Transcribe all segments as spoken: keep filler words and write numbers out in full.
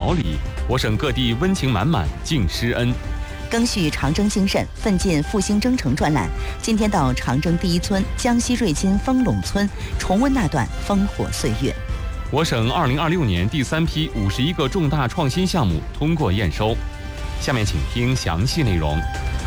桃李，我省各地温情满满敬师恩。 赓续长征精神，奋进复兴征程专栏，今天到长征第一村江西瑞金丰陇村，重温那段烽火岁月。 我省二零二六年第三批五十一个重大创新项目通过验收。下面请听详细内容。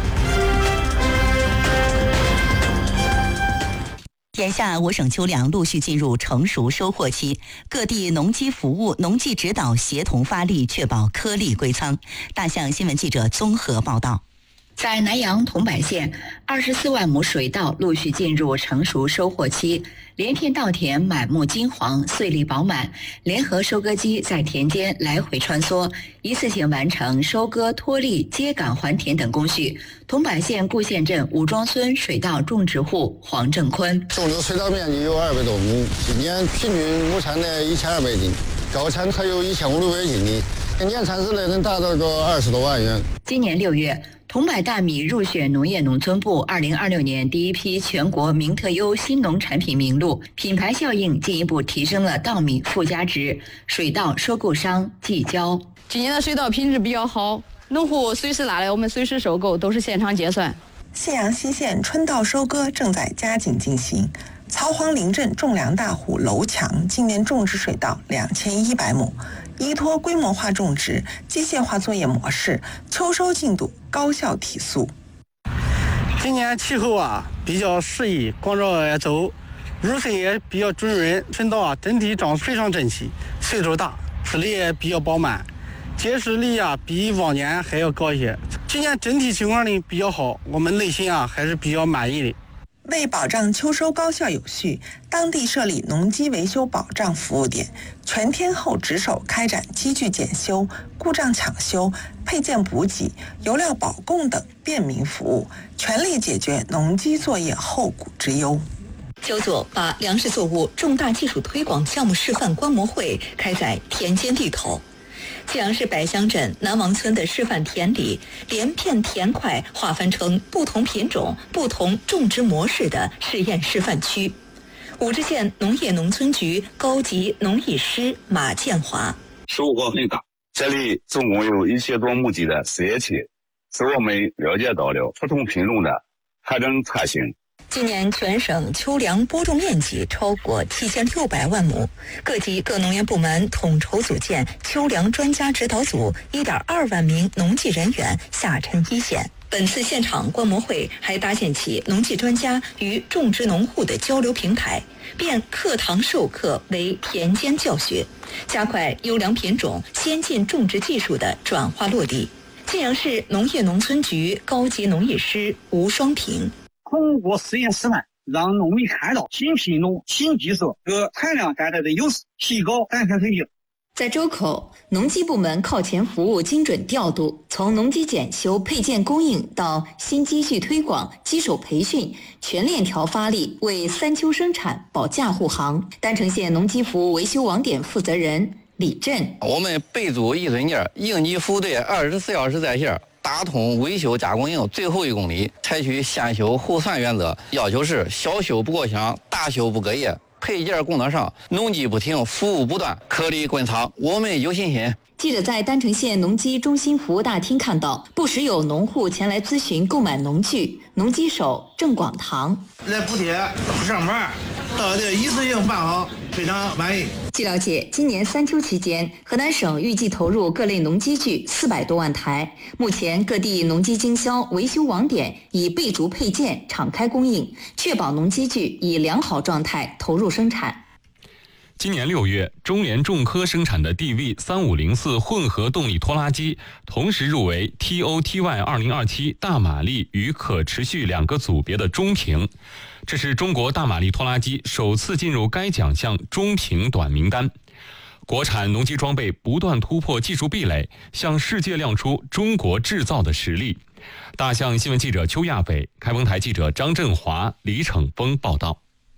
眼下，我省秋粮陆续进入成熟收获期，各地农机服务、农技指导协同发力，确保颗粒归仓。大象新闻记者综合报道。 在南阳桐柏县，二十四万亩水稻陆续进入成熟收获期，连片稻田满目金黄，穗粒饱满，联合收割机在田间来回穿梭，一次性完成收割、脱粒、秸秆还田等工序。桐柏县固县镇武庄村水稻种植户黄正坤： 种植水稻面积有二百多亩，今年平均亩产呢一千二百斤，高产还有一千五百斤的，年产值呢能达到个二十多万元。 今年六月。桐柏大米入选农业农村部二零二六年第一批全国名特优新农产品名录，品牌效应进一步提升了稻米附加值。水稻收购商季交： 今年的水稻品质比较好，农户随时拿来，我们随时收购，都是现场结算。 信阳西县春稻收割正在加紧进行。曹黄陵镇种粮大户娄强今年种植水稻两千一百亩，依托规模化种植、机械化作业模式，秋收进度高效提速。 今年气候啊比较适宜，光照也走，入深也比较准润，春稻啊整体长非常整齐，穗数大，籽粒也比较饱满，结实力啊比往年还要高一些。今年整体情况呢比较好，我们内心啊还是比较满意的。 为保障秋收高效有序，当地设立农机维修保障服务点，全天候值守开展机具检修、故障抢修、配件补给、油料保供等便民服务，全力解决农机作业后顾之忧。 焦作把粮食作物重大技术推广项目示范观摩会开在田间地头。济阳市百乡镇南王村的示范田里，连片田块划分成不同品种、不同种植模式的试验示范区。武陟县农业农村局高级农艺师马建华： 收获很大，这里总共有一千多亩地的试验期，使我们了解到了不同品种的还能特性。 今年全省秋粮播种面积超过七千六百万亩，各级各农业部门统筹组建秋粮专家指导组，一点二万名农技人员下沉一线。本次现场观摩会还搭建起农技专家与种植农户的交流平台，变课堂授课为田间教学，加快优良品种、先进种植技术的转化落地。晋阳市农业农村局高级农艺师吴双平： 通过实验示范，让农民看到新品种、新技术给产量带来的优势，提高产产水平。 在周口，农机部门靠前服务精准调度，从农机检修、配件供应到新机具推广、机手培训，全链条发力，为三秋生产保驾护航。丹城县农机服务维修网点负责人李振： 我们备注一吨件，应急服务队二十四小时在线，打通维修加工营最后一公里，采取先修后算原则，要求是小修不过乡，大修不隔夜，配件供得上，农机不停，服务不断，颗粒滚仓，我们有信心。 记者在丹城县农机中心服务大厅看到，不时有农户前来咨询购买农具。农机手郑广堂： 来补贴上班，到这一次性办好，非常满意。 据了解，今年三秋期间，河南省预计投入各类农机具四百多万台。目前，各地农机经销、维修网点已备足配件，敞开供应，确保农机具以良好状态投入生产。 今年六月，中联重科生产的 D V 三五零四混合动力拖拉机同时入围 T O T Y 二零二七大马力与可持续两个组别的中评，这是中国大马力拖拉机首次进入该奖项中评短名单。国产农机装备不断突破技术壁垒，向世界亮出中国制造的实力。大象新闻记者邱亚北、开封台记者张振华、李逞峰报道。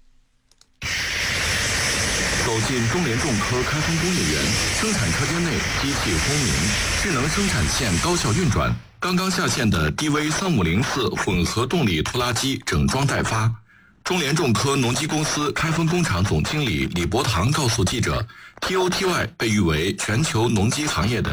走进中联重科开封工业园，生产车间内机器轰鸣，智能生产线高效运转。刚刚下线的 D V 三五零四混合动力拖拉机整装待发。中联重科农机公司开封工厂总经理李伯堂告诉记者 ，T O T Y 被誉为全球农机行业的